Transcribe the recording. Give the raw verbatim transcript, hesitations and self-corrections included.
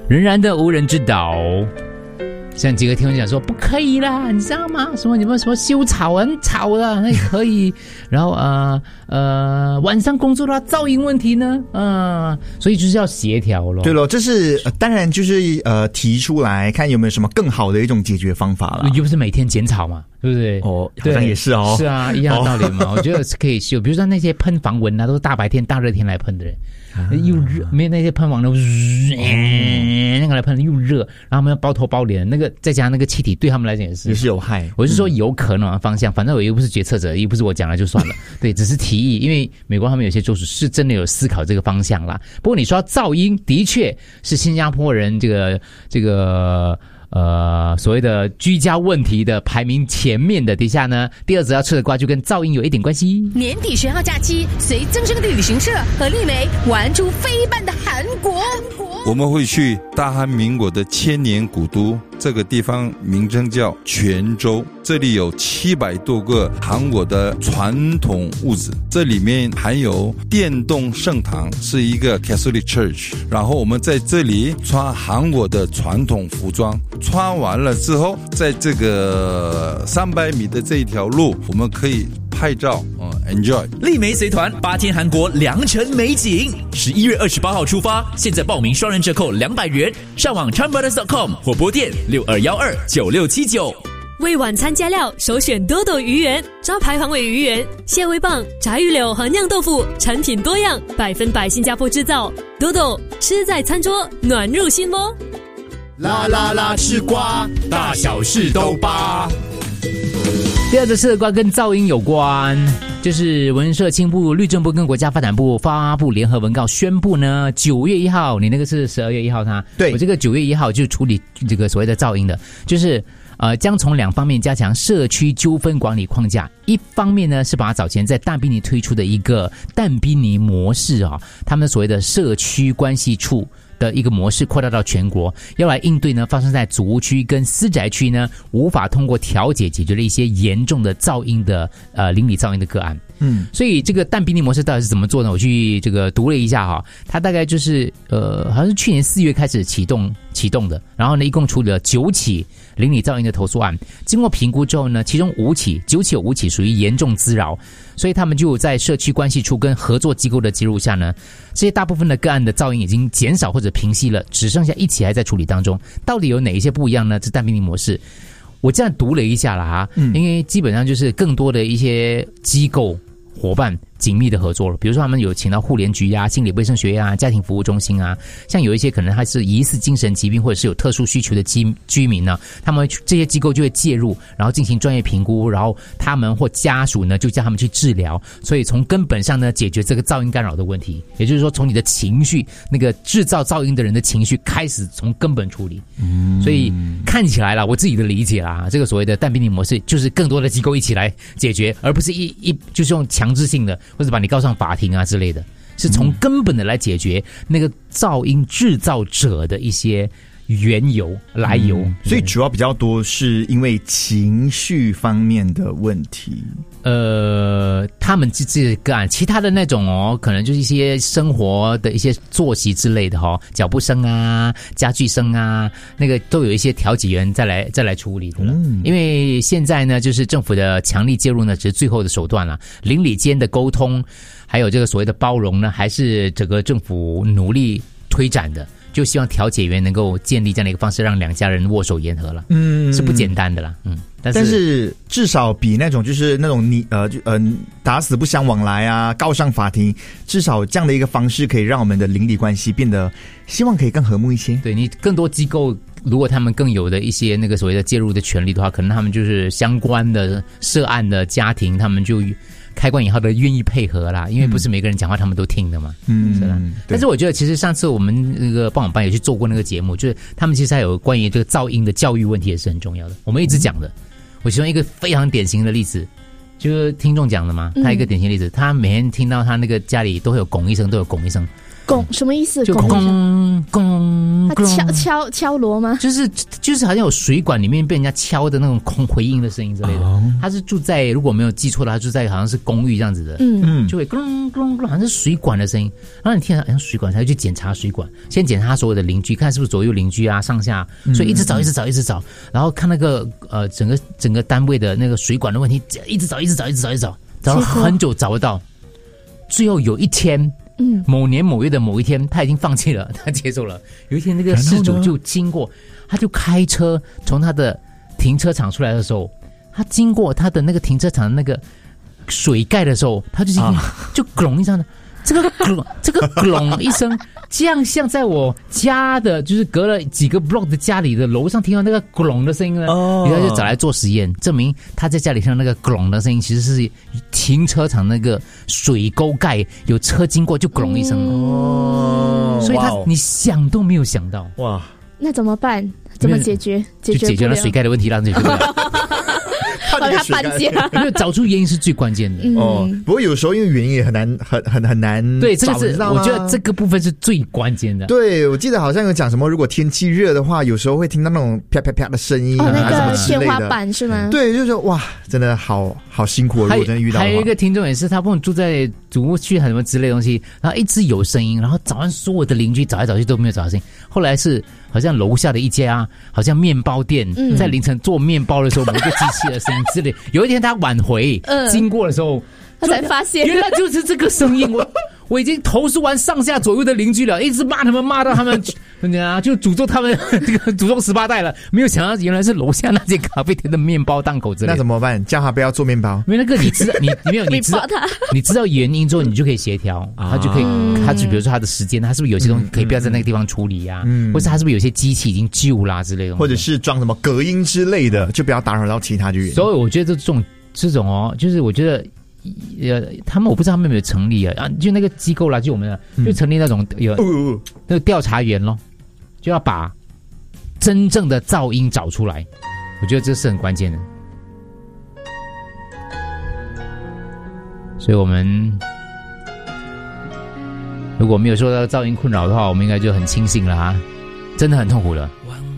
仍然的无人知道。像几个听众讲说不可以啦，你知道吗？什么你们什么修草很吵的，那可以。然后呃呃晚上工作的话噪音问题呢，嗯、呃，所以就是要协调咯。 对咯，这是、呃、当然就是呃提出来看有没有什么更好的一种解决方法啦。 又不是每天剪草嘛，对不对？ 哦，好像也是哦。 是啊，一样的道理嘛。哦、我觉得是可以修，比如说那些喷防蚊啊，都是大白天大热天来喷的人。又热，没有那些喷网的，那个来喷又热，然后他们要包头包脸，那个再加上那个气体，对他们来讲也是也是有害。 我是说有可能的方向，反正我又不是决策者，又不是我讲了就算了。对，只是提议，因为美国他们有些州属是真的有思考这个方向啦。不过你说噪音，的确是新加坡人这个这个。呃，所谓的居家问题的排名前面的底下呢，第二则要吃的瓜就跟噪音有一点关系。 年底十号假期，随增生的旅行社和丽梅玩出飞伴的韩国。 我们会去大韩民国的千年古都，这个地方名称叫泉州，这里有七百多个韩国的传统屋子，这里面还有电动圣堂，是一个 Catholic Church。然后我们在这里穿韩国的传统服装，穿完了之后，在这个三百米的这一条路，我们可以拍照，嗯 ，enjoy。 丽梅随团八天韩国良辰美景，十一月二十八号出发，现在报名双人折扣两百元，上网 charm brothers dot com 或拨电六二一二九六七九。 为晚餐加料，首选多多鱼圆，招牌黄尾鱼圆、蟹味棒、炸鱼柳和酿豆腐，产品多样，百分百新加坡制造。多多吃在餐桌，暖入心窝。 啦啦啦，吃瓜，大小事都扒。 第二则吃的瓜跟噪音有关，就是文社青部、律政部跟国家发展部发布联合文告，宣布呢，九月一号，你那个是十二月一号，他对， 我这个九月一号就处理这个所谓的噪音的，就是呃，将从两方面加强社区纠纷管理框架。一方面呢，是把早前在淡滨尼推出的一个淡滨尼模式啊，他们所谓的社区关系处的一个模式扩大到全国，要来应对呢发生在祖屋区跟私宅区呢无法通过调解解决的一些严重的噪音的呃邻里噪音的个案。嗯，所以这个淡滨尼模式到底是怎么做呢？我去这个读了一下哈，它大概就是呃好像是去年四月开始启动启动的，然后呢一共处理了九起邻里噪音的投诉案，经过评估之后呢，其中五起九起有五起属于严重滋扰，所以他们就在社区关系处跟合作机构的介入下呢，这些大部分的个案的噪音已经减少或者平息了，只剩下一起还在处理当中。到底有哪一些不一样呢？这淡滨尼模式我这样读了一下了哈，嗯，因为基本上就是更多的一些机构伙伴紧密的合作了，比如说他们有请到护联局啊、心理卫生学院啊、家庭服务中心啊，像有一些可能他是疑似精神疾病或者是有特殊需求的居居民呢，他们这些机构就会介入，然后进行专业评估，然后他们或家属呢就叫他们去治疗，所以从根本上呢解决这个噪音干扰的问题，也就是说从你的情绪，那个制造噪音的人的情绪开始从根本处理。嗯，所以看起来啦，我自己的理解啦，这个所谓的淡滨尼模式就是更多的机构一起来解决，而不是一一就是用强制性的或者把你告上法庭啊之类的，是从根本的来解决那个噪音制造者的一些缘由来由、嗯、 所以主要比较多是因为情绪方面的问题。 呃，他们自己个案，其他的那种哦，可能就是一些生活的一些作息之类的哈、哦，脚步声啊、家具声啊，那个都有一些调解员再来再来处理的了。嗯，因为现在呢，就是政府的强力介入呢，只是最后的手段了，邻里间的沟通，还有这个所谓的包容呢，还是整个政府努力推展的。就希望调解员能够建立这样的一个方式，让两家人握手言和了。嗯，是不简单的啦。嗯，但是但是至少比那种就是那种你呃呃打死不相往来啊，告上法庭，至少这样的一个方式可以让我们的邻里关系变得希望可以更和睦一些。 对，你更多机构，如果他们更有的一些那个所谓的介入的权利的话，可能他们就是相关的涉案的家庭，他们就开关以后的愿意配合啦，因为不是每个人讲话他们都听的嘛，嗯，是吧？但是我觉得其实上次我们那个傍晚班也去做过那个节目，就是他们其实还有关于这个噪音的教育问题也是很重要的。我们一直讲的，嗯、我其中一个非常典型的例子，就是听众讲的嘛，他一个典型例子，他每天听到他那个家里都会有拱一声，都有拱一声。 拱什么意思？ 就拱拱咚敲敲敲锣吗？ 就是就是好像有水管里面被人家敲的那种空回音的声音之类的。哦、他是住在如果没有记错的，他住在好像是公寓这样子的，嗯嗯，就会咕隆咕隆咕隆，好像是水管的声音。然后你听到好像水管，他就去检查水管，先检查他所有的邻居，看是不是左右邻居啊、上下，所以一直找一直找一直找，然后看那个呃整个整个单位的那个水管的问题，一直找一直找一直找一直找，找了很久找不到，最后有一天。嗯，某年某月的某一天，他已经放弃了，他接受了。有一天，那个事主就经过，他就开车从他的停车场出来的时候，他经过他的那个停车场的那个水盖的时候，他就啊，就咚一声的，这个咚，这个咚一声，这样像在我家的，就是隔了几个 block 的家里的楼上听到那个咚的声音呢，哦，然后就找来做实验，证明他在家里听到那个咚的声音，其实是停车场那个水沟盖有车经过就咚一声，哦，所以他你想都没有想到，哇， 那怎么办？怎么解决？解决就解决了水盖的问题，让解决不了。 把它搬家， 因为找出原因是最关键的。 嗯、哦，不过有时候因为原因也很难，很很很难。 对，这个是我觉得这个部分是最关键的。 对，我记得好像有讲什么，如果天气热的话，有时候会听到那种啪啪啪的声音， 哦，那个天花板是吗？ 对，就是哇，真的好好辛苦。如果真的遇到的话， 还有一个听众也是，他不能住在主屋区什么之类的东西，然后一直有声音，然后早上所有的邻居找来找去都没有找到声音，后来是。好像楼下的一家，好像面包店，嗯、在凌晨做面包的时候，某一个机器的声音之类。有一天他晚回、嗯、经过的时候， 他才发现原来就是这个声音。我我已经投诉完上下左右的邻居了，一直骂他们，骂到他们啊，就诅咒他们这个祖宗十八代了。没有想到原来是楼下那间咖啡店的面包档口之类的。 那怎么办？叫他不要做面包。 因为那个你知道，你没有你知道你知道原因之后，你就可以协调，他就可以，他就比如说他的时间，他是不是有些东西可以不要在那个地方处理啊？嗯，或是他是不是有些机器已经旧啦之类的， 或者是装什么隔音之类的，就不要打扰到其他人。 所以我觉得这种这种哦，就是我觉得。呃，他们我不知道他们有没有成立啊？啊，就那个机构啦，就我们就成立那种有、嗯、那个调查员咯，就要把真正的噪音找出来。我觉得这是很关键的。所以我们如果没有受到噪音困扰的话，我们应该就很庆幸了哈，真的很痛苦了。